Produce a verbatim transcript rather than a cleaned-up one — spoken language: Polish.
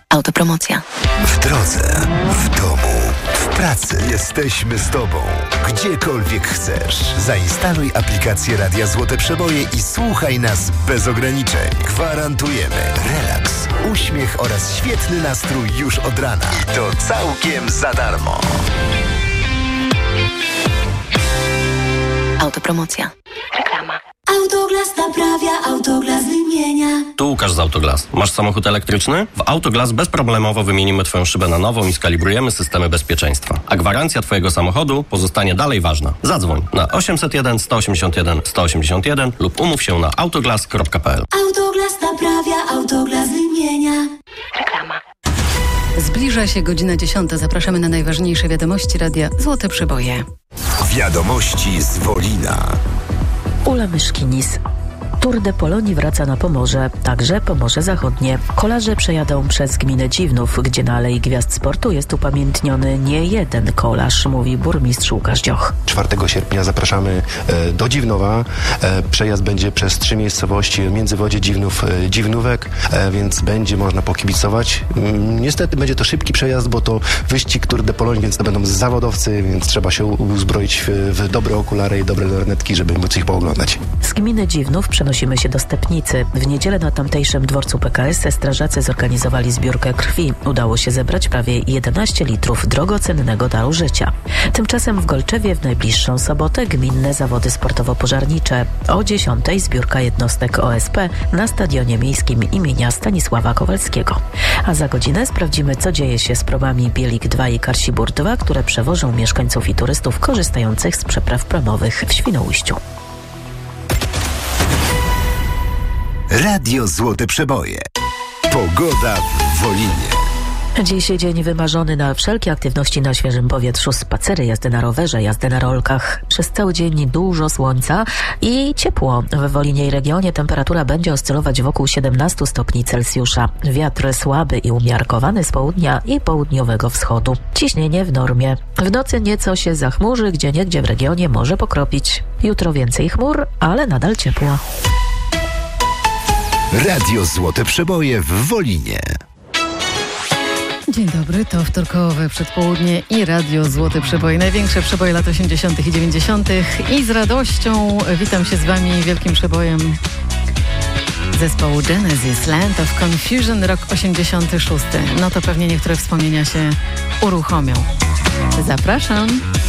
Autopromocja. W drodze, w domu, w pracy. Jesteśmy z Tobą. Gdziekolwiek chcesz. Zainstaluj aplikację Radia Złote Przeboje i słuchaj nas bez ograniczeń. Gwarantujemy relaks, uśmiech oraz świetny nastrój już od rana. I to całkiem za darmo. Autopromocja. Reklama. Autoglas naprawia, Autoglas wymienia. Tu Łukasz z Autoglas. Masz samochód elektryczny? W Autoglas bezproblemowo wymienimy Twoją szybę na nową i skalibrujemy systemy bezpieczeństwa. A gwarancja Twojego samochodu pozostanie dalej ważna. Zadzwoń na osiemset jeden sto osiemdziesiąt jeden sto osiemdziesiąt jeden lub umów się na autoglas kropka p l. Autoglas naprawia, Autoglas wymienia. Reklama. Zbliża się godzina dziesiąta. Zapraszamy na najważniejsze wiadomości Radia Złote Przeboje. Wiadomości z Wolina. Ula Myszkinis. Tour de Polonii wraca na Pomorze, także Pomorze Zachodnie. Kolarze przejadą przez gminę Dziwnów, gdzie na Alei Gwiazd Sportu jest upamiętniony nie jeden kolarz, mówi burmistrz Łukasz Dzioch. czwartego sierpnia zapraszamy e, do Dziwnowa. E, przejazd będzie przez trzy miejscowości: Międzywodzie, Dziwnów, e, Dziwnówek, e, więc będzie można pokibicować. Mm, niestety będzie to szybki przejazd, bo to wyścig Tour de Polonii, więc to będą zawodowcy, więc trzeba się uzbroić w, w dobre okulary i dobre lornetki, żeby móc ich pooglądać. Z gminy Dziwnów przenosimy się do Stepnicy. W niedzielę na tamtejszym dworcu P K S strażacy zorganizowali zbiórkę krwi. Udało się zebrać prawie jedenaście litrów drogocennego daru życia. Tymczasem w Golczewie w najbliższą sobotę gminne zawody sportowo-pożarnicze. O dziesiątej zbiórka jednostek O S P na stadionie miejskim imienia Stanisława Kowalskiego. A za godzinę sprawdzimy, co dzieje się z promami Bielik dwa i Karsibur dwa, które przewożą mieszkańców i turystów korzystających z przepraw promowych w Świnoujściu. Radio Złote Przeboje. Pogoda w Wolinie. Dziś dzień wymarzony na wszelkie aktywności na świeżym powietrzu, spacery, jazdy na rowerze, jazdy na rolkach. Przez cały dzień dużo słońca i ciepło. W Wolinie i regionie temperatura będzie oscylować wokół siedemnaście stopni Celsjusza. Wiatr słaby i umiarkowany z południa i południowego wschodu. Ciśnienie w normie. W nocy nieco się zachmurzy, gdzieniegdzie w regionie może pokropić. Jutro więcej chmur, ale nadal ciepło. Radio Złote Przeboje w Wolinie. Dzień dobry, to wtorkowe przedpołudnie i Radio Złote Przeboje. Największe przeboje lat osiemdziesiątych i dziewięćdziesiątych. I z radością witam się z Wami wielkim przebojem zespołu Genesis, Land of Confusion, rok osiemdziesiąty szósty. No to pewnie niektóre wspomnienia się uruchomią. Zapraszam.